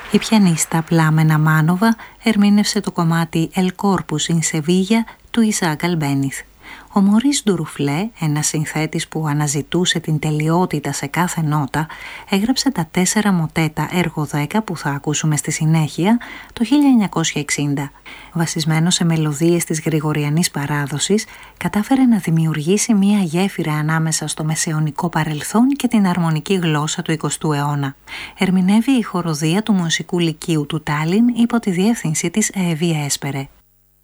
Η πιανίστα Πλάμενα Μάνοβα ερμήνευσε το κομμάτι «El Corpus in Sevilla» του Ισαάκ Αλμπένιθ. Ο Μωρίς Ντουρουφλέ, ένας συνθέτης που αναζητούσε την τελειότητα σε κάθε νότα, έγραψε τα 4 μοτέτα έργο 10 που θα ακούσουμε στη συνέχεια το 1960. Βασισμένο σε μελωδίες της γρηγοριανής παράδοσης, κατάφερε να δημιουργήσει μία γέφυρα ανάμεσα στο μεσαιωνικό παρελθόν και την αρμονική γλώσσα του 20ου αιώνα. Ερμηνεύει η χοροδία του Μουσικού Λυκείου του Τάλιν υπό τη διεύθυνση της Εύη Έσπερε.